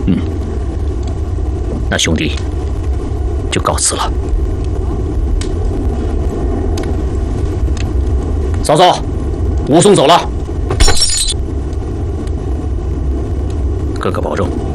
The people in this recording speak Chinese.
那兄弟就告辞了。嫂嫂，武松走了，哥哥保重。